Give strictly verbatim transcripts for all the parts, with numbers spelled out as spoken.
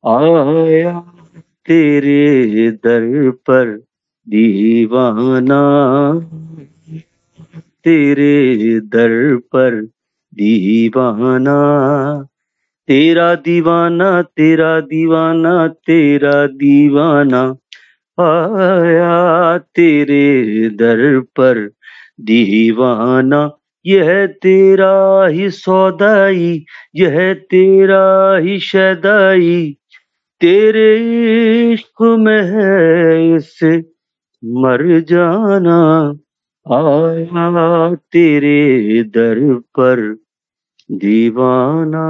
आया तेरे दर पर दीवाना, तेरे दर पर दीवाना, तेरा दीवाना तेरा दीवाना तेरा दीवाना, आया तेरे दर पर दीवाना। यह तेरा ही सौदाई, यह तेरा ही शदाई, तेरे इश्क में है इससे मर जाना, आया तेरे दर पर दीवाना।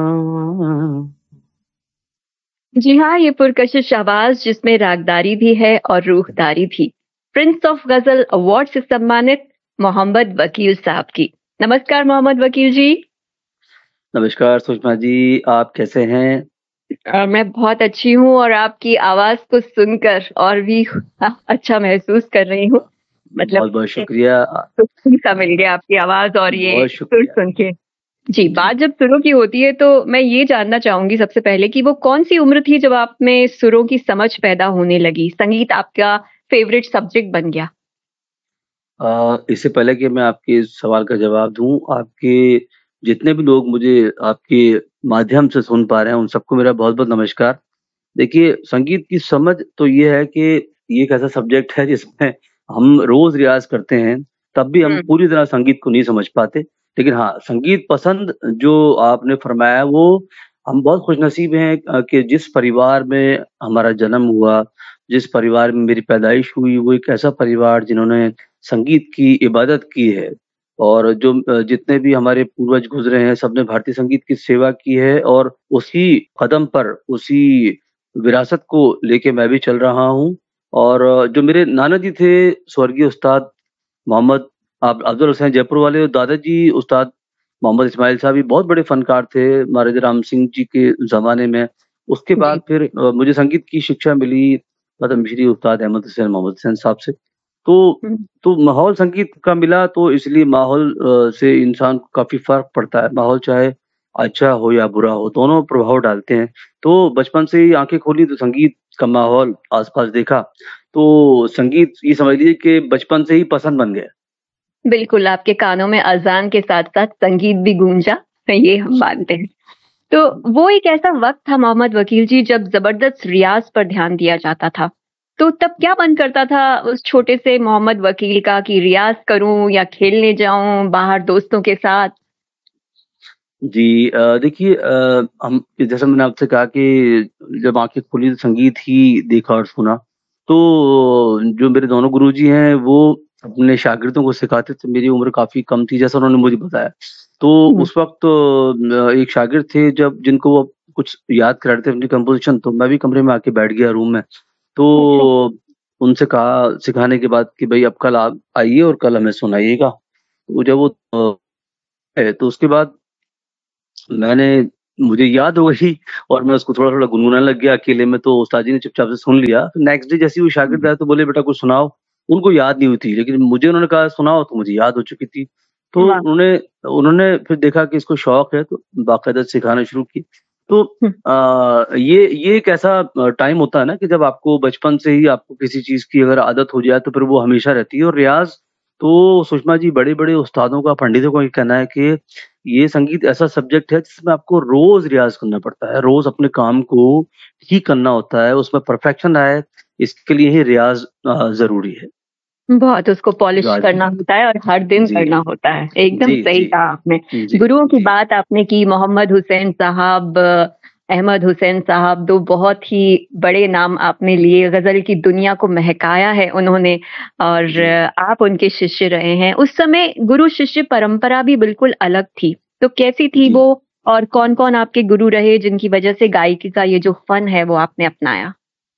जी हाँ, ये पुरकशिश आवाज जिसमें रागदारी भी है और रूहदारी भी। प्रिंस ऑफ गजल अवार्ड से सम्मानित मोहम्मद वकील साहब की। नमस्कार मोहम्मद वकील जी। नमस्कार सुषमा जी, आप कैसे हैं? अ, मैं बहुत अच्छी हूँ और आपकी आवाज को सुनकर और भी अच्छा महसूस कर रही हूँ। मतलब बहुत-बहुत शुक्रिया। सुकून सा मिल गया आपकी आवाज और ये बहुत सुर शुक्रिया। सुन के। जी, जी। बात जब सुरों की होती है तो मैं ये जानना चाहूँगी सबसे पहले कि वो कौन-सी उम्र थी जब आप में सुरों की समझ पैदा होने लगी? संगीत आपका फ़ेवरेट सब्जेक्ट बन गया? अ, इससे पहले कि मैं आपके इस सवाल का जवाब दूँ, आपके जितने भी लोग मुझे आपके माध्यम से सुन पा रहे हैं, उन सबको मेरा बहुत-बहुत नमस्कार। देखिए, संगीत की समझ तो ये है कि ये एक ऐसा सब्जेक्ट है जिसमें हम रोज़ रियाज़ करते हैं, तब भी हम हुँ। पूरी तरह संगीत को नहीं समझ पाते। लेकिन हाँ, संगीत पसंद जो आपने फरमाया वो हम बहुत खुशनसीब हैं अ, कि जिस परिवार में हमारा जन्म हुआ, जिस परिवार में मेरी पैदाइश हुई, वो एक ऐसा परिवार जिन्होंने संगीत की इबादत की है और जो अ, जितने भी हमारे पूर्वज गुज़रे हैं, सबने भारतीय संगीत की सेवा की है और उसी कदम पर, उसी विरासत को लेके मैं भी चल रहा हूँ। और जो मेरे नाना जी थे, स्वर्गीय उस्ताद मोहम्मद अब अफ़ज़ल हुसैन जयपुर वाले और दादाजी उस्ताद मोहम्मद इस्माइल साहब ये बहुत बड़े फ़नकार थे, महाराजा राम सिंह जी के ज़माने में। उसके बाद जी। फिर अ, मुझे संगीत की शिक्षा मिली पद्मश्री उस्ताद अहमद हुसैन मोहम्मद हुसैन साहब से। तो हुँ। तो माहौल संगीत का मिला तो इसलिए माहौल अ, से इंसान को काफ़ी फ़र्क पड़ता है। माहौल चाहे अच्छा हो या बुरा हो, दोनों प्रभाव डालते हैं। तो बचपन से ही आँखें खोली तो संगीत का माहौल आस-पास देखा, तो संगीत ये समझ लीजिए कि बचपन से ही पसंद बन गया। बिल्कुल, आपके कानों में अज़ान के साथ-साथ संगीत भी गूँजा, ये हम मानते हैं। तो वो एक ऐसा वक़्त था मोहम्मद वकील जी जब ज़बरदस्त रियाज़ पर ध्यान दिया जाता था। तो तब क्या मन करता था उस छोटे से मोहम्मद वकील का कि रियाज़ करूँ या खेलने जाऊँ बाहर दोस्तों के साथ? जी अ, देखिए अ, हम जैसा मैंने आपसे कहा कि जब आँखें खुली तो संगीत ही देखा और सुना। तो जो मेरे दोनों गुरुजी हैं वो अपने शागिर्दों को सिखाते थे, मेरी उम्र काफ़ी कम थी जैसा उन्होंने मुझे बताया। तो हुँ। उस वक़्त अ, एक शागिर्द थे जब जिनको वो कुछ याद करा रहे थे अपनी कंपोज़िशन तो मैं भी कमरे में आके बैठ गया रूम में। अच्छा। तो उनसे कहा सिखाने के बाद कि भई अब कल आप आइए और कल हमें सुनाइएगा। तो जब वो अ, है तो उसके बाद मैंने मुझे याद हो गई और मैं उसको थोड़ा-थोड़ा गुनगुनाने लग गया अकेले में, तो उस्ताद जी ने चुपचाप से सुन लिया। फिर नेक्स्ट डे जैसे ही वो शागिर्द आए तो बोले, "बेटा कुछ सुनाओ।" उनको याद नहीं हुई थी, लेकिन मुझे उन्होंने कहा, "सुनाओ," तो मुझे याद हो चुकी थी। तो वाह! उन्होंने उन्होंने फिर देखा कि इसको शौक है, तो बाकायदा सिखाना शुरू की। तो हुँ। अ, ये ये एक ऐसा अ, टाइम होता है ना कि जब आपको बचपन से ही आपको किसी चीज़ की अगर आदत हो जाए, तो फिर वो हमेशा रहती है और रियाज़ तो सुषमा जी बड़े-बड़े उस्तादों का, पंडितों का ये कहना है कि ये संगीत ऐसा सब्जेक्ट है जिसमें आपको रोज़ रियाज़ करना पड़ता है, रोज़ अपने काम को ठीक करना होता है, उसमें परफेक्शन आए, इसके लिए ही रियाज़ अ, ज़रूरी है। बहुत उसको जो पॉलिश आज करना होता है और हर दिन जी। करना होता है। एकदम जी, सही जी। कहा आपने। जी, गुरुओं की जी। बात आपने की मोहम्मद हुसैन साहब, अहमद हुसैन साहब दो बहुत ही बड़े नाम आपने लिए, गज़ल की दुनिया को महकाया है उन्होंने और जी। आप उनके शिष्य रहे हैं। उस समय गुरु-शिष्य परंपरा भी बिल्कुल अलग थी। तो कैसी थी जी। वो और कौन-कौन आपके गुरु रहे जिनकी वजह से गायकी का ये जो फ़न है वो आपने अपनाया?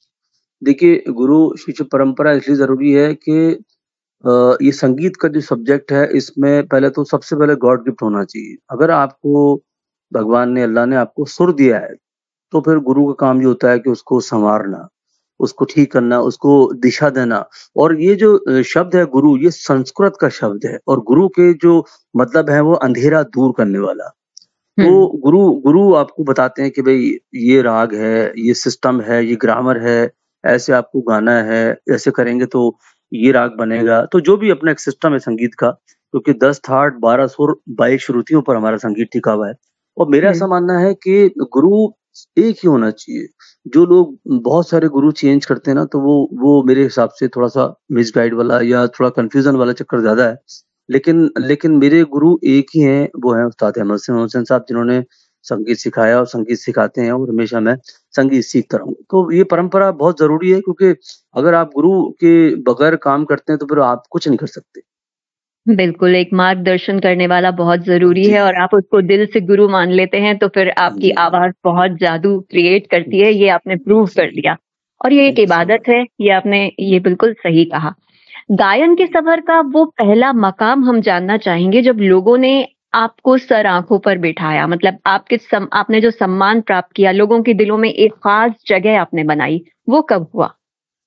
देखिए, गुरु-शिष्य परंपरा इसलिए ज़रूरी है कि अ, ये संगीत का जो सब्जेक्ट है इसमें पहले तो सबसे पहले गॉड गिफ्ट होना चाहिए। अगर आपको भगवान ने, अल्लाह ने आपको सुर दिया है, तो फिर गुरु का काम ये होता है कि उसको सँवारना, उसको ठीक करना, उसको दिशा देना और ये जो अ, शब्द है गुरु ये संस्कृत का शब्द है और गुरु के जो मतलब है वो अंधेरा दूर करने वाला। तो हुँ। गुरु गुरु आपको बताते हैं कि भई ये राग है, ये सिस्टम है, ये ग्रामर है, ऐसे आपको गाना है, ऐसे करेंगे तो ये राग बनेगा। तो जो भी अपना एक सिस्टम है संगीत का, क्योंकि दस थाट, बारह सुर, बाईस श्रुतियों पर हमारा संगीत टिका हुआ है। और मेरा ऐसा हुँ। मानना है कि गुरु एक ही होना चाहिए। जो लोग बहुत सारे गुरु चेंज करते हैं ना, तो वो वो मेरे हिसाब से थोड़ा-सा मिसगाइड वाला या थोड़ा कन्फ्यूज़न वाला चक्कर ज़्यादा है। लेकिन लेकिन मेरे गुरु एक ही हैं, वो हैं उस्ताद अहमद हसन हुसैन साहब, जिन्होंने संगीत सिखाया और संगीत सिखाते हैं और हमेशा मैं संगीत सीखता रहूँगा। तो ये परंपरा बहुत ज़रूरी है, क्योंकि अगर आप गुरु के बगैर काम करते हैं, तो फिर आप कुछ नहीं कर सकते। बिल्कुल, एक मार्गदर्शन करने वाला बहुत ज़रूरी जी, है और आप उसको दिल से गुरु मान लेते हैं, तो फिर हाँ आपकी जी। आवाज़ बहुत जादू क्रिएट करती है, जी, ये आपने प्रूव कर जी। दिया। और ये एक थैंक यू सो इबादत मच। है, ये आपने ये बिल्कुल सही कहा। गायन के सफ़र का वो पहला मकाम हम जानना चाहेंगे जब लोगों ने आपको सर आँखों पर बिठाया, मतलब आपके सम आपने जो सम्मान प्राप्त किया, लोगों के दिलों में एक ख़ास जगह आपने बनाई, वो कब हुआ?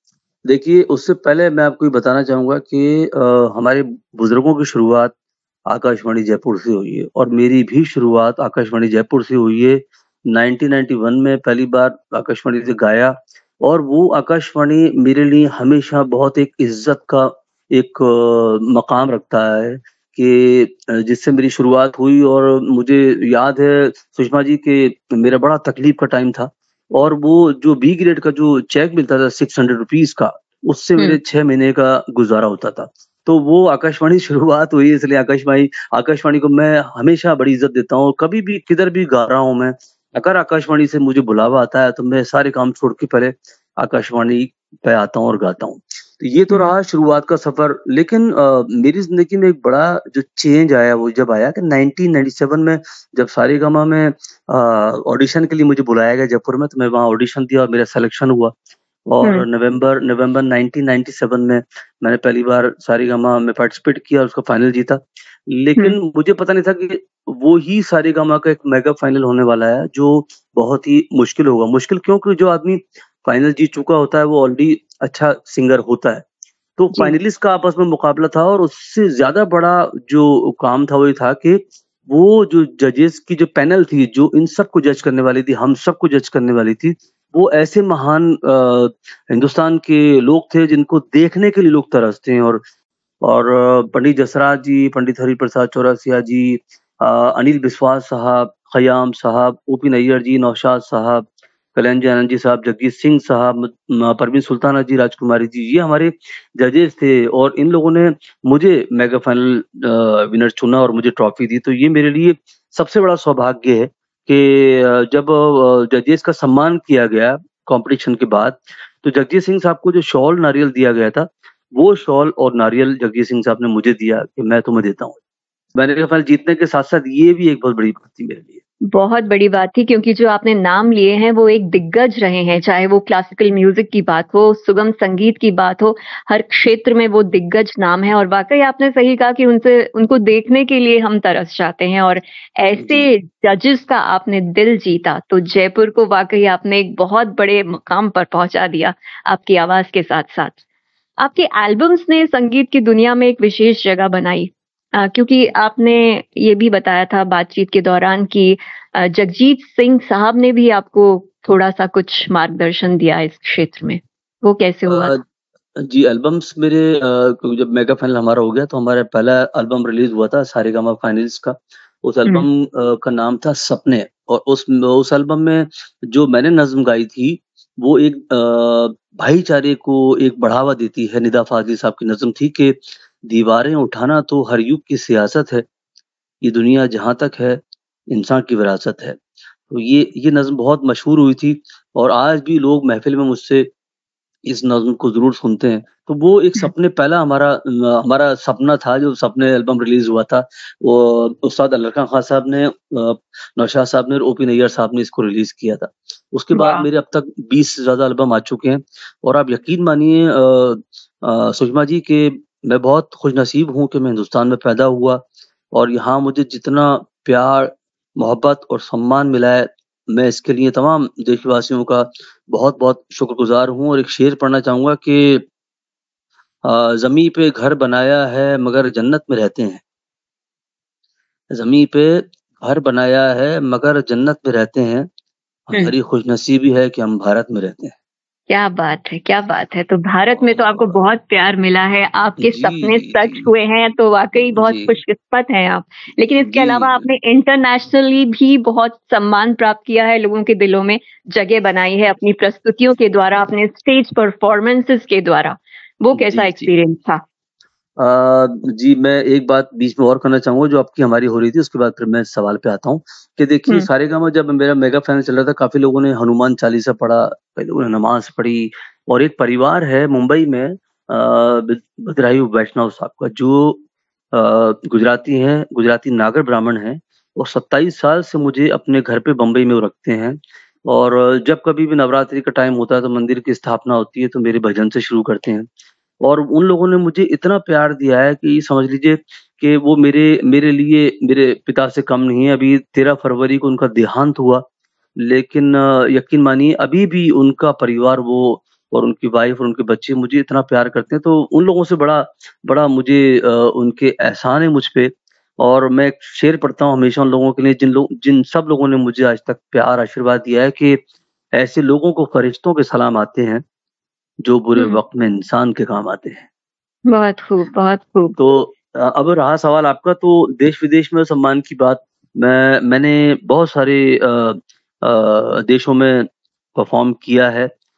देखिए, उससे पहले मैं आपको ये बताना चाहूँगा कि अ, हमारे बुज़ुर्गों की शुरुआत आकाशवाणी जयपुर से हुई है और मेरी भी शुरुआत आकाशवाणी जयपुर से हुई है। नाइनटीन नाइंटी वन में पहली बार आकाशवाणी से गाया और वो आकाशवाणी मेरे लिए हमेशा बहुत एक इज़्ज़त का एक अ, मकाम रखता है कि अ, जिससे मेरी शुरुआत हुई और मुझे याद है सुषमा जी कि मेरा बड़ा तकलीफ़ का टाइम था और वो जो बी ग्रेड का जो चेक मिलता था सिक्स हंड्रेड रुपीज़ का, उससे हुँ। मेरे छह महीने का गुज़ारा होता था। तो वो आकाशवाणी शुरुआत हुई इसलिए आकाशवाणी आकाशवाणी को मैं हमेशा बड़ी इज़्ज़त देता हूँ और कभी भी किधर भी गा रहा हूँ मैं, अगर आकाशवाणी से मुझे बुलावा आता है तो मैं सारे काम छोड़ के पहले आकाशवाणी पे आता हूँ और गाता हूँ। तो ये तो हुँ। रहा शुरुआत का सफ़र लेकिन अ, मेरी ज़िंदगी में एक बड़ा जो चेंज आया वो जब आया कि नाइनटीन नाइंटी सेवन में जब सारेगामा में अ, ऑडिशन के लिए मुझे बुलाया गया जयपुर में, तो मैं वहाँ ऑडिशन दिया और मेरा सिलेक्शन हुआ। और हुँ। नवंबर नवंबर नाइनटीन नाइंटी सेवन में मैंने पहली बार सारेगामा में पार्टिसिपेट किया और उसका फाइनल जीता। हुँ। लेकिन मुझे पता नहीं था कि वो ही सारेगामा का एक मेगा फाइनल होने वाला है जो बहुत ही मुश्किल होगा। मुश्किल क्यों? क्योंकि जो आदमी फाइनल जीत चुका होता है वो ऑलरेडी अच्छा सिंगर होता है। तो जी। फाइनलिस्ट का आपस में मुकाबला था और उससे ज़्यादा बड़ा जो काम था वो ये था कि वो जो जजेस की जो पैनल थी, जो इन सबको जज करने वाली थी, हम सबको जज करने वाली थी, वो ऐसे महान अ, हिंदुस्तान के लोग थे जिनको देखने के लिए लोग तरसते हैं और और अ, पंडित जसराज जी, पंडित हरिप्रसाद चौरसिया जी, अ, अनिल बिस्वास साहब, खय्याम साहब, ओपी नैय्यर जी, नौशाद साहब, कल्याण आनंद जी साहब, जगजीत सिंह साहब, म म परवीन सुल्ताना जी, राजकुमारी जी, ये हमारे जजेस थे और इन लोगों ने मुझे मेगा फाइनल अ, विनर चुना और मुझे ट्रॉफी दी। तो ये मेरे लिए सबसे बड़ा सौभाग्य है कि अ, जब अ, जजेस का सम्मान किया गया कॉम्पिटिशन के बाद, तो जगजीत सिंह साहब को जो शॉल नारियल दिया गया था, वो शॉल और नारियल जगजीत सिंह साहब ने मुझे दिया कि मैं तुम्हें देता हूँ। मैंने कहा फाइनल जीतने के साथ-साथ ये भी एक बहुत बड़ी बात थी मेरे लिए। बहुत बड़ी बात थी क्योंकि जो आपने नाम लिए हैं वो एक दिग्गज रहे हैं, चाहे वो क्लासिकल म्यूज़िक की बात हो, सुगम संगीत की बात हो, हर क्षेत्र में वो दिग्गज नाम है और वाक़ई आपने सही कहा कि उनसे उनको देखने के लिए हम तरस जाते हैं और ऐसे जी। जजेस का आपने दिल जीता, तो जयपुर को वाक़ई आपने एक बहुत बड़े मकाम पर पहुँचा दिया, आपकी आवाज़ के साथ-साथ। आपके एल्बम्स ने संगीत की दुनिया में एक विशेष जगह बनाई अ, क्योंकि आपने ये भी बताया था बातचीत के दौरान कि अ, जगजीत सिंह साहब ने भी आपको थोड़ा-सा कुछ मार्गदर्शन दिया इस क्षेत्र में। वो कैसे हुआ अ, था? जी एल्बम्स मेरे अ, क्योंकि जब मेगा फाइनल हमारा हो गया तो हमारा पहला एल्बम रिलीज़ हुआ था सारेगामा फाइनल्स का। उस हुँ। एल्बम अ, का नाम था सपने और उस उस एल्बम में जो मैंने नज़्म गाई थी, वो एक अ, भाईचारे को एक बढ़ावा देती है। निदा फ़ाज़ली साहब की नज़्म थी कि दीवारें उठाना तो हर युग की सियासत है, ये दुनिया जहाँ तक है, इंसान की विरासत है। तो ये ये नज़्म बहुत मशहूर हुई थी और आज भी लोग महफ़िल में मुझसे इस नज़्म को ज़रूर सुनते हैं। तो वो एक हुँ। सपने पहला हमारा अ, हमारा सपना था जो सपने एल्बम रिलीज़ हुआ था। वो उस्ताद अल्लाह खान साहब ने अ, नौशाद साहब ने और ओपी नैय्यर साहब ने इसको रिलीज़ किया था। उसके बाद वाह! मेरे अब तक बीस से ज़्यादा एल्बम आ चुके हैं और आप यकीन मानिए अ अ, सुषमा जी कि मैं बहुत खुशनसीब हूँ कि मैं हिंदुस्तान में पैदा हुआ और यहाँ मुझे जितना प्यार, मोहब्बत और सम्मान मिला है, मैं इसके लिए तमाम देशवासियों का बहुत-बहुत शुक्रगुज़ार हूँ और एक शेर पढ़ना चाहूँगा कि अ, ज़मीं पे घर बनाया है मगर जन्नत में रहते हैं। ज़मीं पे घर बनाया है मगर जन्नत में रहते हैं, हुँ। हमारी खुशनसीबी है कि हम भारत में रहते हैं। क्या बात है, क्या बात है! तो भारत में तो आपको और बहुत प्यार मिला है, आपके जी, सपने जी, सच जी। हुए हैं, तो वाक़ई बहुत जी। खुशकिस्मत हैं आप। लेकिन इसके अलावा जी। आपने इंटरनेशनली भी बहुत सम्मान प्राप्त किया है, लोगों के दिलों में जगह बनाई है अपनी प्रस्तुतियों के द्वारा, अपने स्टेज परफ़ॉर्मेंसेज़ के द्वारा। वो कैसा जी, जी। एक्सपीरियंस था? अ, जी, मैं एक बात बीच में और करना चाहूँगा जो आपकी हमारी हो रही थी, उसके बाद फिर मैं सवाल पे आता हूँ, कि देखिए हुँ। सारेगामा जब मेरा मेगा फाइनल चल रहा था, काफ़ी लोगों ने हनुमान चालीसा पढ़ा, कई लोगों ने नमाज़ पढ़ी और एक परिवार है मुंबई में अ, बिद बदायूं वैष्णव साहब का जो अ, गुजराती हैं, गुजराती नागर ब्राह्मण हैं और सत्ताईस साल से मुझे अपने घर पे बम्बई में वो रखते हैं और जब कभी भी नवरात्रि का टाइम होता है, तो मंदिर की स्थापना होती है, तो मेरे भजन से शुरू करते हैं और उन लोगों ने मुझे इतना प्यार दिया है कि समझ लीजिए कि वो मेरे मेरे लिए मेरे पिता से कम नहीं है। अभी तेरह फरवरी को उनका देहांत हुआ, लेकिन यकीन मानिए अभी भी उनका परिवार वो और उनकी वाइफ़ और उनके बच्चे मुझे इतना प्यार करते हैं, तो उन लोगों से बड़ा बड़ा मुझे अ, उनके एहसान है मुझ पे और मैं एक शेर पढ़ता हूँ हमेशा उन लोगों के लिए जिन लोग जिन सब लोगों ने मुझे आज तक प्यार आशीर्वाद दिया है कि ऐसे लोगों को फरिश्तों के सलाम आते हैं, जो बुरे हुँ। वक़्त में इंसान के काम आते हैं। बहुत खूब, बहुत खूब। तो अ, अब रहा सवाल आपका तो देश-विदेश में सम्मान की बात, मैं मैंने बहुत सारे अ अ, देशों में परफ़ॉर्म किया है। अ,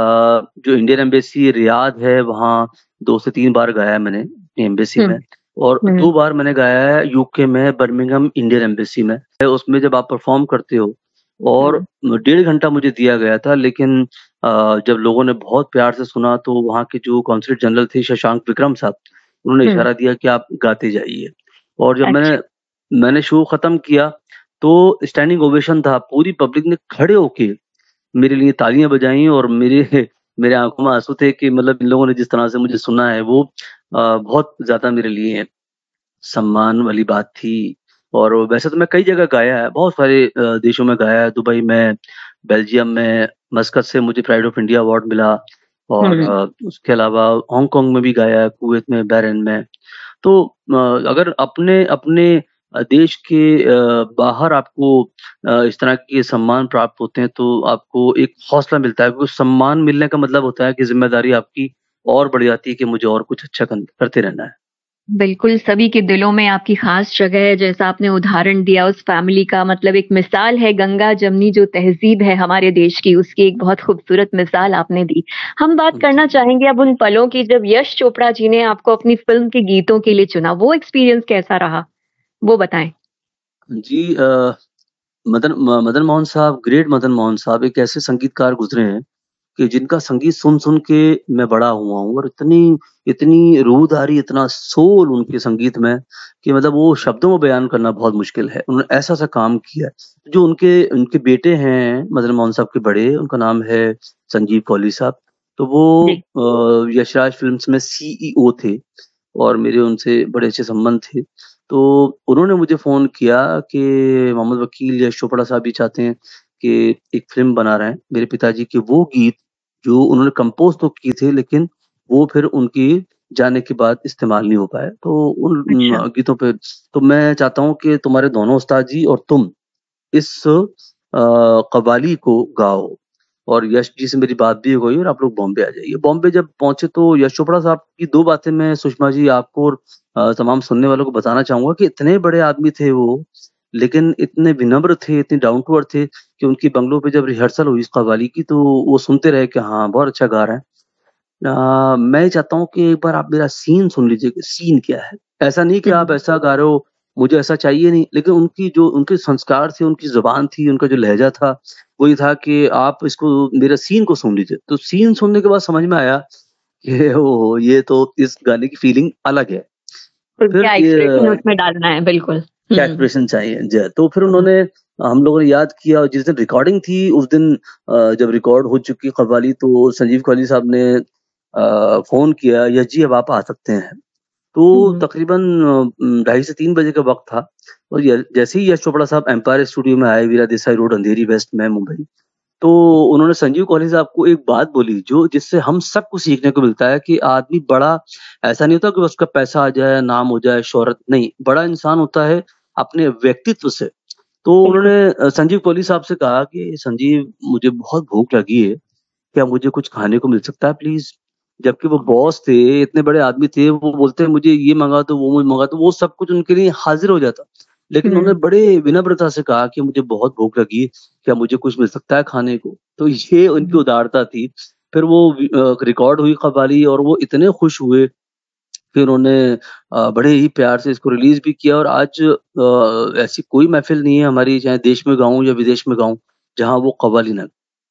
जो इंडियन एम्बेसी रियाद है, वहाँ दो से तीन बार गाया है मैंने एम्बेसी हुँ। में और हुँ। दो बार मैंने गाया है यूके में बर्मिंघम इंडियन एम्बेसी में। उसमें जब आप परफ़ॉर्म करते हो और हुँ। डेढ़ घंटा मुझे दिया गया था लेकिन अ, जब लोगों ने बहुत प्यार से सुना तो वहाँ के जो कॉन्सुलेट जनरल थे शशांक विक्रम साहब, उन्होंने हुँ। इशारा दिया कि आप गाते जाइए और जब मैंने अच्छा। मैंने शो खत्म किया, तो स्टैंडिंग ओवेशन था, पूरी पब्लिक ने खड़े होके मेरे लिए तालियाँ बजाई और मेरे मेरे आँखों में आँसू थे कि मतलब इन लोगों ने जिस तरह से मुझे सुना है वो अ, बहुत ज़्यादा मेरे लिए सम्मान वाली बात थी और वैसे तो मैं कई जगह गाया है, बहुत सारे अ, देशों में गाया है, दुबई में, बेल्जियम में, मस्कत से मुझे प्राइड ऑफ इंडिया अवार्ड मिला और हुँ। अ, उसके अलावा हांगकांग में भी गाया है, कुवैत में, बहरीन में। तो अ, अगर अपने अपने अ, देश के अ, बाहर आपको अ, इस तरह के सम्मान प्राप्त होते हैं, तो आपको एक हौसला मिलता है क्योंकि सम्मान मिलने का मतलब होता है कि ज़िम्मेदारी आपकी और बढ़ जाती है कि मुझे और कुछ अच्छा कन करते रहना है। बिल्कुल, सभी के दिलों में आपकी ख़ास जगह है, जैसा आपने उदाहरण दिया उस फ़ैमिली का मतलब एक मिसाल है गंगा-जमनी जो तहज़ीब है हमारे देश की, उसकी एक बहुत खूबसूरत मिसाल आपने दी। हम बात जी, करना जी। चाहेंगे अब उन पलों की जब यश चोपड़ा जी ने आपको अपनी फ़िल्म के गीतों के लिए चुना, वो एक्सपीरियंस कैसा रहा? वो बताएँ। जी अ, मदन म मदन मोहन साहब, ग्रेट मदन मोहन साहब एक ऐसे संगीतकार गुज़रे हैं कि जिनका संगीत सुन-सुन के मैं बड़ा हुआ हूँ और इतनी इतनी रूहदारी, इतना सोल उनके संगीत में कि मतलब वो शब्दों में बयान करना बहुत मुश्किल है। उन्होंने ऐसा-ऐसा काम किया है। जो उनके उनके बेटे हैं मदन मोहन साहब के बड़े, उनका नाम है संजीव कौली साहब। तो वो जी। अ, यशराज फ़िल्म्स में सीईओ थे और मेरे उनसे बड़े अच्छे संबंध थे। तो उन्होंने मुझे फ़ोन किया कि मोहम्मद वकील यश चोपड़ा साहब भी चाहते हैं कि एक फ़िल्म बना रहे हैं। मेरे पिताजी के वो गीत जो उन्होंने कंपोज़ तो किए थे लेकिन वो फिर उनके जाने के बाद इस्तेमाल नहीं हो पाए। तो उन अच्छा। उम, गीतों पे तो मैं चाहता हूँ कि तुम्हारे दोनों उस्ताद जी और तुम इस अ, कव्वाली को गाओ और यश जी से मेरी बात भी हो गई और आप लोग बॉम्बे आ जाइए। बॉम्बे जब पहुँचे तो यश चोपड़ा साहब की दो बातें मैं सुषमा जी आपको और अ, तमाम सुनने वालों को बताना चाहूँगा कि इतने बड़े आदमी थे वो, लेकिन इतने विनम्र थे, इतने डाउन टू अर्थ थे कि उनकी बंगलो पे जब रिहर्सल हुई इस कव्वाली की तो वो सुनते रहे कि हाँ, बहुत अच्छा गा रहे हैं। अ, मैं ये चाहता हूँ कि एक बार आप मेरा सीन सुन लीजिए कि सीन क्या है। ऐसा नहीं कि हुँ। आप ऐसा गा रहे हो, मुझे ऐसा चाहिए नहीं, लेकिन उनकी जो उनके संस्कार थे, उनकी ज़ुबान थी, उनका जो लहज़ा था, वो ये था कि आप इसको मेरा सीन को सुन लीजिए। तो सीन सुनने के बाद समझ में आया कि ओहो! ये तो इस गाने की फीलिंग अलग है। तो फिर क्या एक्सप्रेशन ये उसमें डालना है, बिल्कुल। क्या हुँ। एक्सप्रेशन चाहिए ज तो फिर हुँ। उन्होंने हम लोगों ने याद किया और जिस दिन रिकॉर्डिंग थी उस दिन अ, जब रिकॉर्ड हो चुकी कव्वाली तो संजीव कौली साहब ने अ, फ़ोन किया, "यश जी अब आप आ सकते हैं।" तो हुँ। तकरीबन उम, ढाई से तीन बजे का वक़्त था और य जैसे ही यश चोपड़ा साहब एम्पायर स्टूडियो में आए, वीरा देसाई रोड, अंधेरी वेस्ट में, मुंबई। तो उन्होंने संजीव कौली साहब को एक बात बोली जो जिससे हम सबको सीखने को मिलता है कि आदमी बड़ा ऐसा नहीं होता कि उसका पैसा आ जाए, नाम हो जाए, शोहरत नहीं, बड़ा इंसान होता है अपने व्यक्तित्व से। तो बिल्कुल। उन्होंने अ, संजीव कोहली साहब से कहा कि संजीव मुझे बहुत भूख लगी है, क्या मुझे कुछ खाने को मिल सकता है प्लीज़? जबकि वो बॉस थे, इतने बड़े आदमी थे, वो बोलते हैं मुझे ये मँगा दो, वो मँगा दो, वो सब कुछ उनके लिए हाज़िर हो जाता। लेकिन उन्होंने हुँ, बड़े विनम्रता से कहा कि मुझे बहुत भूख लगी है, क्या मुझे कुछ मिल सकता है खाने को? तो ये उनकी हुँ। उदारता थी। फिर वो वि अ, रिकॉर्ड हुई कव्वाली और वो इतने खुश हुए, फिर उन्होंने अ, बड़े ही प्यार से इसको रिलीज़ भी किया और आज अ, ऐसी कोई महफ़िल नहीं है हमारी, चाहे देश में गाऊँ या विदेश में गाऊँ, जहाँ वो कव्वाली ना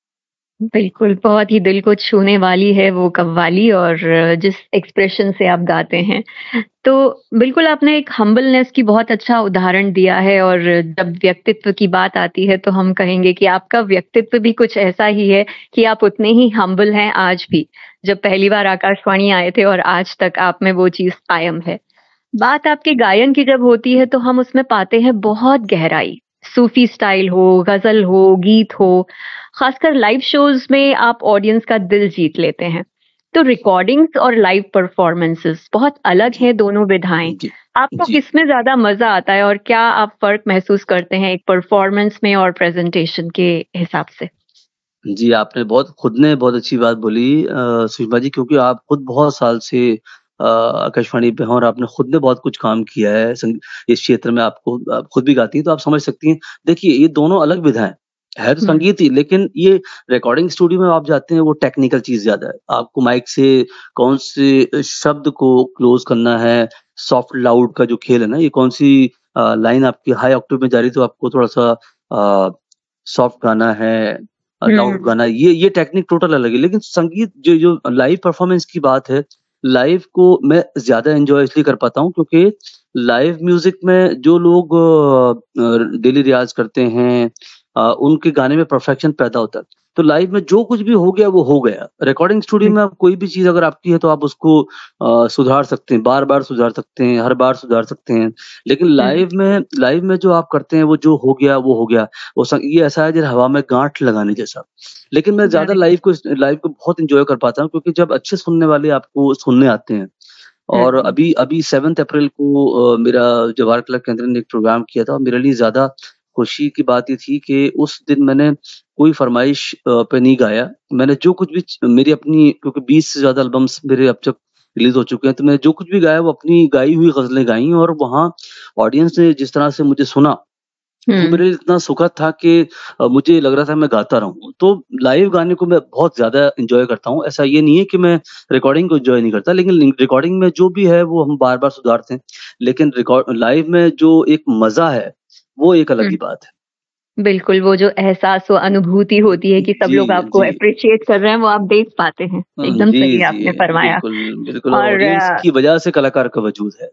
बिल्कुल, बहुत ही दिल को छूने वाली है वो कव्वाली और जिस एक्सप्रेशन से आप गाते हैं। तो बिल्कुल आपने एक हम्बलनेस की बहुत अच्छा उदाहरण दिया है और जब व्यक्तित्व की बात आती है तो हम कहेंगे कि आपका व्यक्तित्व भी कुछ ऐसा ही है कि आप उतने ही हम्बल हैं आज भी। जब पहली बार आकाशवाणी आए थे और आज तक आप में वो चीज़ कायम है। बात आपके गायन की जब होती है तो हम उसमें पाते हैं बहुत गहराई। सूफी स्टाइल हो, गज़ल हो, गीत हो, खासकर लाइव शोज़ में आप ऑडियंस का दिल जीत लेते हैं। तो रिकॉर्डिंग्स और लाइव परफॉर्मेंसेस बहुत अलग जी, हैं दोनों विधाएँ। जी, आपको जी। किसमें ज़्यादा मज़ा आता है और क्या आप फ़र्क महसूस करते हैं एक परफॉर्मेंस में और प्रेज़ेंटेशन के हिसाब से? जी, आपने बहुत खुद ने बहुत अच्छी बात बोली अ, सुषमा जी क्योंकि आप खुद बहुत साल से अ, आकाशवाणी पे हैं और आपने खुद ने बहुत कुछ काम किया है संग इस क्षेत्र में आपको आप खुद भी गाती हैं, तो आप समझ सकती हैं। देखिए, ये दोनों अलग विधा हैं। है तो हुँ, संगीत ही, लेकिन ये रिकॉर्डिंग स्टूडियो में आप जाते हैं, वो टेक्निकल चीज़ ज़्यादा है। आपको माइक से कौन से अ, शब्द को क्लोज़ करना है, सॉफ्ट लाउड का जो खेल है ना, ये कौन-सी अ, लाइन आपकी हाई ऑक्टेव में जा रही है, तो आपको थोड़ा-सा अ, सॉफ्ट गाना है अ, लाउड हुँ, गाना ये ये टेक्निक टोटल अलग है। लेकिन संगीत जो जो लाइव परफ़ॉर्मेंस की बात है, लाइव को मैं ज़्यादा एन्जॉय इसलिए कर पाता हूँ क्योंकि लाइव म्यूज़िक में जो लोग अ अ, डेली रियाज़ करते हैं अ, उनके गाने में परफ़ेक्शन पैदा होता है। तो लाइव में जो कुछ भी हो गया वो हो गया। रिकॉर्डिंग स्टूडियो हुँ, में आप कोई भी चीज़ अगर आपकी है तो आप उसको अ, सुधार सकते हैं, बार-बार सुधार सकते हैं, हर बार सुधार सकते हैं। लेकिन हुँ, लाइव में लाइव में जो आप करते हैं वो जो हो गया वो हो गया। वो स ये ऐसा है जैसे हवा में गाँठ लगाने जैसा। लेकिन मैं ज़्यादा राइट, लाइव को स लाइव को बहुत एन्जॉय कर पाता हूँ क्योंकि जब अच्छे सुनने वाले आपको सुनने आते हैं और हुँ, अभी अभी सातवें अप्रैल को अ, मेरा जवाहर कला केंद्र ने एक प्रोग्राम किया था और मेरे लिए ज़्यादा खुशी की बात ये थी कि उस दिन मैंने कोई फ़रमाइश अ, पे नहीं गाया। मैंने जो कुछ भी च मेरी अपनी क्योंकि बीस से ज़्यादा एल्बम्स मेरे अब तक रिलीज़ हो चुके हैं, तो मैंने जो कुछ भी गाया वो अपनी गाई हुई ग़ज़लें गाई और वहाँ ऑडियंस ने जिस तरह से मुझे सुना वो हुँ। मेरे लिए इतना सुखद था कि अ, मुझे लग रहा था मैं गाता रहूँ। तो लाइव गाने को मैं बहुत ज़्यादा एन्जॉय करता हूँ। ऐसा ये नहीं है कि मैं रिकॉर्डिंग को एन्जॉय नहीं करता, लेकिन लिंग रिकॉर्डिंग में जो भी है वो हम बार-बार सुधारते हैं। लेकिन रिकॉर्ड लाइव में जो एक मज़ा है, वो एक अलग हुँ। ही बात है। बिल्कुल, वो जो एहसास व अनुभूति होती है कि सब जी, लोग आपको जी। एप्रिशिएट कर रहे हैं, वो आप देख पाते हैं। हुँ, एकदम जी, सही आपने जी। फरमाया बिल्कुल, बिल्कुल और और ऑडियंस अ, की वजह से कलाकार का वजूद है।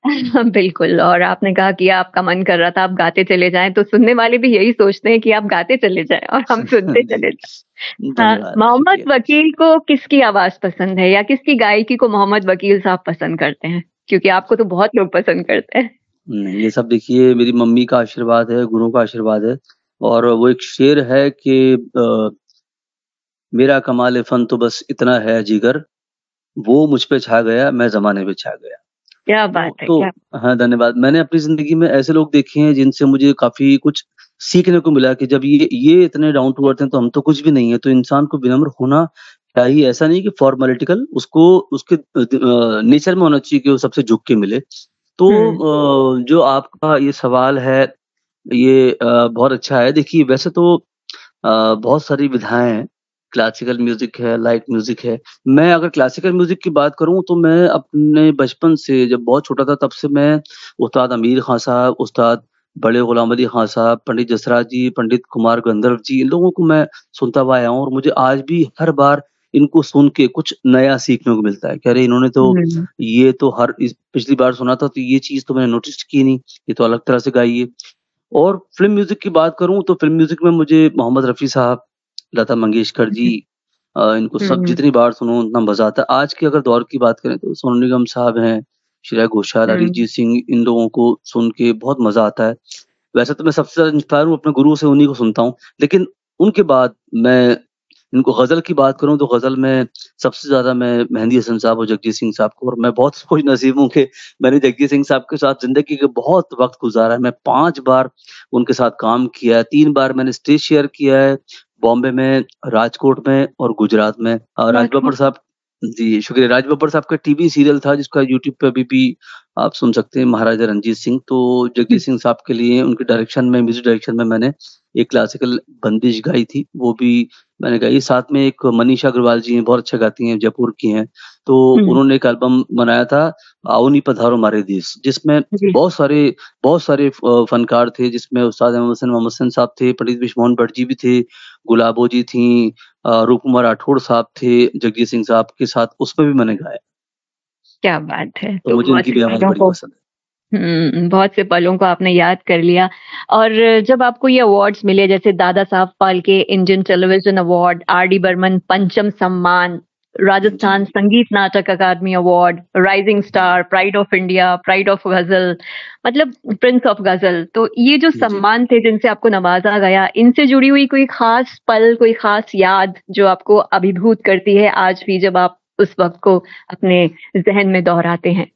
बिल्कुल और आपने कहा कि आपका मन कर रहा था आप गाते चले जाएँ, तो सुनने वाले भी यही सोचते हैं कि आप गाते चले जाएँ और हम सुनते जी, चले जाएँ। हाँ, धन्यवाद, मोहम्मद शुक्रिया। वकील को किसकी आवाज़ पसंद है या किसकी गायकी को मोहम्मद वकील साहब पसंद करते हैं? क्योंकि आपको तो बहुत लोग पसंद करते हैं। नहीं, ये सब देखिए मेरी मम्मी का आशीर्वाद है, गुरुओं का आशीर्वाद है और वो एक शेर है कि अ मेरा कमाल फ़न तो बस इतना है जिगर, वो मुझ पे छा गया, मैं ज़माने पे छा गया। क्या बात तो है! तो क्या हाँ, धन्यवाद। मैंने अपनी ज़िंदगी में ऐसे लोग देखे हैं जिनसे मुझे काफ़ी कुछ सीखने को मिला कि जब ये ये इतने डाउन टू अर्थ हैं तो हम तो कुछ भी नहीं है। तो इंसान को विनम्र होना चाहिए। ऐसा नहीं कि फॉर्मेलिटिकल उसको उसके अ, द अ, नेचर में होना चाहिए कि वो सबसे झुक के मिले। तो हुँ, अ, जो आपका ये सवाल है ये अ, बहुत अच्छा है। देखिए वैसे तो अ, बहुत सारी विधाएँ हैं, क्लासिकल म्यूज़िक है, लाइट म्यूज़िक है। मैं अगर क्लासिकल म्यूज़िक की बात करूँ तो मैं अपने बचपन से जब बहुत छोटा था तब से मैं उस्ताद अमीर ख़ाँ साहब, उस्ताद बड़े ग़ुलाम अली ख़ाँ साहब, पंडित जसराज जी, पंडित कुमार गंधर्व जी, इन लोगों को मैं सुनता हुआ आया हूँ और मुझे आज भी हर बार इनको सुन के कुछ नया सीखने को मिलता है कि अरे इन्होंने तो हुँ, ये तो हर इस पिछली बार सुना था तो ये चीज़ तो मैंने नोटिस की नहीं, ये तो अलग तरह से गाई है। और फ़िल्म म्यूज़िक की बात करूँ तो फ़िल्म म्यूज़िक में मुझे मोहम्मद रफ़ी साहब, लता मंगेशकर जी हुँ, अ, इनको सब हुँ, जितनी बार सुनो उतना मज़ा आता है। आज के अगर दौर की बात करें तो सोनू निगम साहब हैं, श्रेया घोषाल, हुँ, अरिजीत सिंह इन लोगों को सुन के बहुत मज़ा आता है। वैसे तो मैं सबसे ज़्यादा इंस्पायर हूँ अपने गुरु से, उन्हीं को सुनता हूँ। लेकिन उनके बाद मैं इनको ग़ज़ल की बात करूँ तो ग़ज़ल में सबसे ज़्यादा मैं मेहंदी हसन साहब और जगजीत सिंह साहब को और मैं बहुत खुशनसीब हूँ कि मैंने जगजीत सिंह साहब के साथ ज़िंदगी के बहुत वक़्त गुज़ारा है। मैं पाँच बार उनके साथ काम किया है, तीन बार मैंने स्टेज शेयर किया है, बॉम्बे में, राजकोट में और गुजरात में। अ, राज बहुत खूब। बब्बर साहब जी, शुक्रिया। राज बब्बर साहब का टीवी सीरियल था जिसका यूट्यूब पे अभी भी आप सुन सकते हैं, महाराजा रणजीत सिंह। तो हुँ। जगजीत सिंह साहब के लिए उनके डायरेक्शन में, म्यूज़िक डायरेक्शन में मैंने एक क्लासिकल बंदिश गाई थी, वो भी मैंने गाई। साथ में एक मनीषा अग्रवाल जी हैं, बहुत अच्छा गाती हैं, जयपुर की हैं। तो हुँ। उन्होंने एक एल्बम बनाया था, आओ नी पधारो म्हारे देस, जिसमें जी। बहुत सारे बहुत सारे फ फ़नकार थे, जिसमें उस्ताद अहमद हसन मोहम्मद हसन साहब थे, पंडित बिश मोहन भट्ट जी भी थे, गुलाबो जी थीं, अ, रूप कुमार राठौड़ साहब थे, जगजीत सिंह साहब के साथ, उसमें भी मैंने गाया। क्या बात है! तो तो मुझे बहुत उनकी से भी आवाज़ पलों बड़ी को पसंद है। हुँ, बहुत से पलों को आपने याद कर लिया और जब आपको ये अवार्ड्स मिले जैसे Dada Saheb Phalke Indian television award, R D Burman पंचम सम्मान, राजस्थान जी। संगीत नाटक अकादमी award, rising star, pride of India, pride of ग़ज़ल मतलब प्रिंस ऑफ ग़ज़ल। तो ये जो जी। सम्मान थे जिनसे आपको नवाज़ा गया, इनसे जुड़ी हुई कोई ख़ास पल, कोई ख़ास याद जो आपको अभिभूत करती है आज भी जब आप उस वक़्त को अपने ज़हन में दोहराते हैं?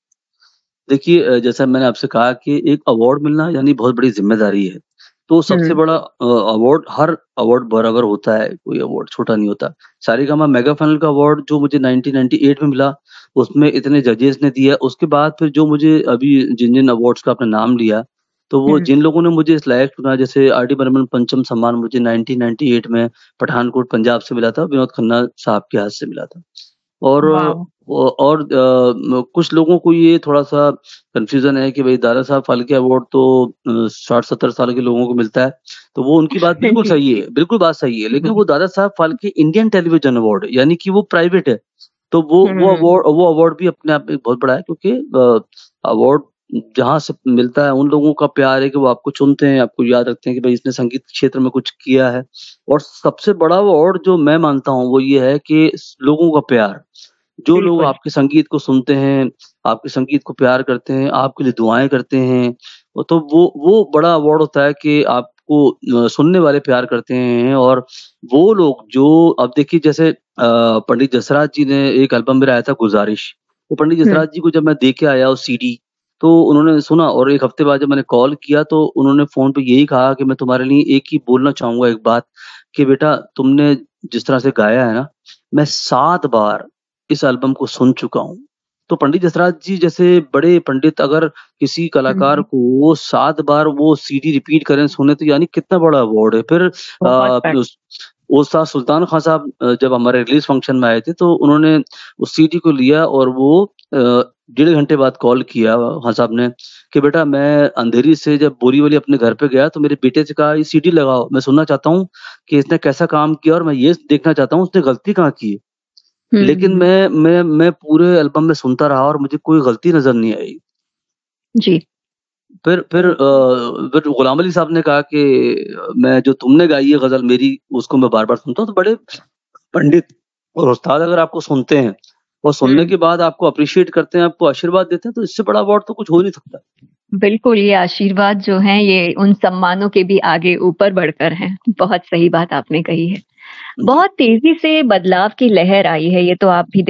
देखिए अ, जैसा मैंने आपसे कहा कि एक अवार्ड मिलना यानी बहुत बड़ी ज़िम्मेदारी है। तो सबसे हुँ। बड़ा अ, अवार्ड हर अवार्ड बराबर होता है, कोई अवार्ड छोटा नहीं होता। सारेगामा मेगा फाइनल का अवार्ड जो मुझे नाइनटीन नाइंटी एट में मिला, उसमें इतने जजेस ने दिया, उसके बाद फिर जो मुझे अभी जिन-जिन अवार्ड्स का आपने नाम लिया, तो वो हुँ। जिन लोगों ने मुझे इस लायक चुना जैसे आर डी बर्मन पंचम सम्मान मुझे नाइनटीन नाइंटी एट में पठानकोट पंजाब से मिला था, विनोद खन्ना साहब के हाथ से मिला था। और वाओ! औ और अ, म कुछ लोगों को ये थोड़ा-सा कन्फ्यूज़न है कि भई दादा साहब फाल्के अवार्ड तो अ, साठ सत्तर साल के लोगों को मिलता है, तो वो उनकी बात बिल्कुल जी। सही है, बिल्कुल बात सही है। लेकिन हुँ। वो Dada Saheb Phalke Indian television award यानी कि वो प्राइवेट है। तो वो वो हुँ। अवार्ड वो अवार्ड भी अपने आप में बहुत बड़ा है क्योंकि अ, अवार्ड जहाँ से मिलता है उन लोगों का प्यार है कि वो आपको चुनते हैं, आपको याद रखते हैं कि भई इसने संगीत क्षेत्र में कुछ किया है। और सबसे बड़ा अवार्ड जो मैं मानता हूँ वो ये है कि स लोगों का प्यार। जो लोग बिल्कुल। आपके संगीत को सुनते हैं, आपके संगीत को प्यार करते हैं, आपके लिए दुआएँ करते हैं, तो वो वो बड़ा अवार्ड होता है कि आपको अ, सुनने वाले प्यार करते हैं और वो लोग जो अब देखिए जैसे अ, पंडित जसराज जी ने एक एल्बम मेरा आया था गुज़ारिश। तो पंडित हुँ। जसराज जी को जब मैं दे के आया वो सीडी, तो उन्होंने सुना और एक हफ्ते बाद जब मैंने कॉल किया तो उन्होंने फ़ोन पे यही कहा कि मैं तुम्हारे लिए एक ही बोलना चाहूँगा एक बात, कि बेटा तुमने जिस तरह से गाया है ना, मैं सात बार इस एल्बम को सुन चुका हूँ। तो पंडित जसराज जी जैसे बड़े पंडित अगर किसी हुँ, कलाकार हुँ। को सात बार वो सीडी रिपीट करें, सुने तो यानी कितना बड़ा अवार्ड है। फिर बहुत अ, बड़ा। उस उस्ताद सुल्तान खां साहब अ, जब हमारे रिलीज़ फंक्शन में आए थे तो उन्होंने उस सीडी को लिया और वो अ, डेढ़ घंटे बाद कॉल किया खां साहब ने कि बेटा मैं अंधेरी से जब बोरीवली अपने घर पे गया तो मेरे बेटे से कहा ये सीडी लगाओ, मैं सुनना चाहता हूँ कि इसने कैसा काम किया और मैं ये देखना चाहता हूँ उसने गलती कहाँ की है। हुँ, लेकिन हुँ। मैं मैं मैं पूरे एल्बम में सुनता रहा और मुझे कोई गलती नज़र नहीं आई। जी। फिर फिर अ, फिर गुलाम अली साहब ने कहा कि अ, मैं जो तुमने गाई है ग़ज़ल मेरी, उसको मैं बार-बार सुनता हूँ, तो बड़े पंडित और उस्ताद अगर आपको सुनते हैं और सुनने हुँ। के बाद आपको एप्रिशिएट करते हैं, आपको आशीर्वाद देते हैं, तो इससे बड़ा अवार्ड तो कुछ हो ही नहीं सकता। बिल्कुल, ये आशीर्वाद जो हैं, ये उन सम्मानों के भी आगे ऊपर बढ़कर हैं। बहुत सही बात आपने कही है। जी। बहुत तेज़ी से बदलाव की लहर आई है, ये तो आप भी दे